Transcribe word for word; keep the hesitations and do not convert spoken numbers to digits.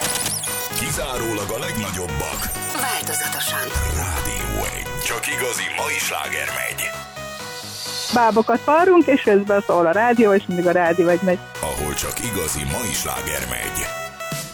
Kizárólag a legnagyobbak. Változatosan. Rádió egy. Csak igazi mai sláger megy. Bábokat várunk, és közben szól a rádió, és mindig a rádió egy megy. Ahol csak igazi mai sláger megy.